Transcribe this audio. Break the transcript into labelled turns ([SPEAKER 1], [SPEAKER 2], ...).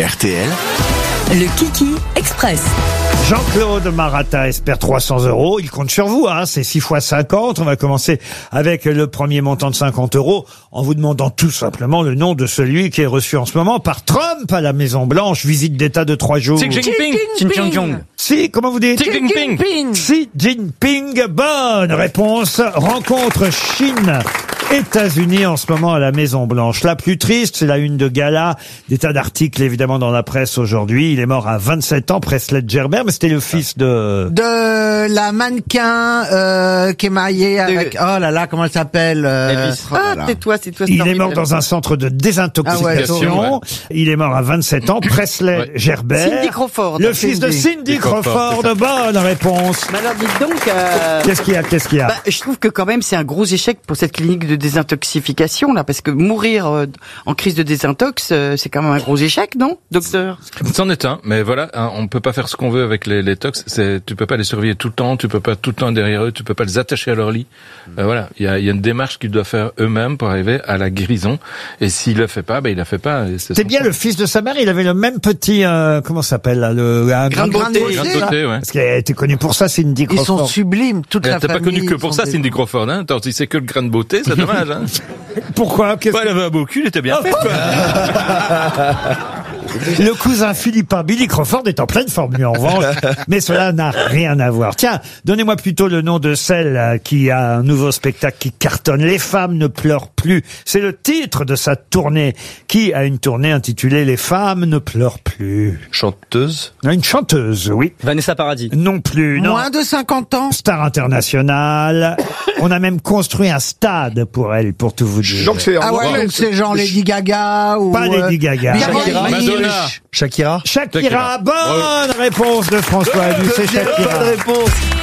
[SPEAKER 1] RTL,
[SPEAKER 2] Le Kiki Express.
[SPEAKER 3] Jean-Claude Marata espère 300 €. Il compte sur vous, hein. C'est 6 fois 50. On va commencer avec le premier montant de 50 € en vous demandant tout simplement le nom de celui qui est reçu en ce moment par Trump à la Maison Blanche. Visite d'État de 3 jours.
[SPEAKER 4] Xi Jinping. Xi Jinping.
[SPEAKER 3] Si, comment vous dites?
[SPEAKER 4] Xi Jinping.
[SPEAKER 3] Xi Jinping. Bonne réponse. Rencontre Chine. États-Unis en ce moment à la Maison Blanche. La plus triste, c'est la une de Gala, des tas d'articles évidemment dans la presse aujourd'hui. Il est mort à 27 ans, Presley Gerber, mais c'était le fils de
[SPEAKER 5] la mannequin qui est mariée avec oh là là, comment elle s'appelle
[SPEAKER 4] Elvis.
[SPEAKER 5] c'est toi.
[SPEAKER 3] Il est mort dans un centre de désintoxication. Il est mort à 27 ans, Presley Gerber.
[SPEAKER 5] Cindy Crawford.
[SPEAKER 3] Le fils de Cindy Crawford. Bonne réponse.
[SPEAKER 6] Mais alors dites donc,
[SPEAKER 3] Qu'est-ce qu'il y a?
[SPEAKER 6] je trouve que quand même c'est un gros échec pour cette clinique de désintoxification là, parce que mourir en crise de désintox, c'est quand même un gros échec, non, docteur?
[SPEAKER 4] C'en est un, mais voilà, hein, on peut pas faire ce qu'on veut avec les tox. Tu peux pas les surveiller tout le temps, tu peux pas tout le temps derrière eux, tu peux pas les attacher à leur lit. Voilà, il y a une démarche qu'ils doivent faire eux-mêmes pour arriver à la guérison. Et s'il le fait pas, il la fait pas.
[SPEAKER 3] C'est bien le fils de sa mère. Il avait le même petit comment ça s'appelle là, un
[SPEAKER 6] Grain de beauté.
[SPEAKER 4] Ouais.
[SPEAKER 3] Parce qu'elle a été connue pour ça, Cindy Crawford.
[SPEAKER 5] Ils sont sublimes, toute la
[SPEAKER 4] T'as
[SPEAKER 5] famille.
[SPEAKER 4] pas connu que pour ça, Cindy Crawford, hein. Attends, si c'est que le grain de beauté, c'est dommage, hein.
[SPEAKER 3] Pourquoi?
[SPEAKER 4] Elle avait un beau cul, il était bien fait, quoi.
[SPEAKER 3] Le cousin philippin Billy Crawford est en pleine forme, lui, en revanche. Mais cela n'a rien à voir. Tiens, donnez-moi plutôt le nom de celle qui a un nouveau spectacle qui cartonne. Les femmes ne pleurent plus. C'est le titre de sa tournée. Qui a une tournée intitulée Les femmes ne pleurent plus?
[SPEAKER 7] Chanteuse?
[SPEAKER 3] Une chanteuse, oui.
[SPEAKER 8] Vanessa Paradis.
[SPEAKER 3] Non plus, non.
[SPEAKER 5] Moins de 50 ans.
[SPEAKER 3] Star internationale. On a même construit un stade pour elle, pour tout vous dire.
[SPEAKER 7] Donc c'est
[SPEAKER 5] Ah ouais, donc c'est genre Lady Gaga ou
[SPEAKER 3] Pas Lady Gaga.
[SPEAKER 5] Shakira.
[SPEAKER 4] Madonna.
[SPEAKER 3] Shakira. Bonne réponse de François Abu, c'est Shakira.
[SPEAKER 7] Bonne réponse.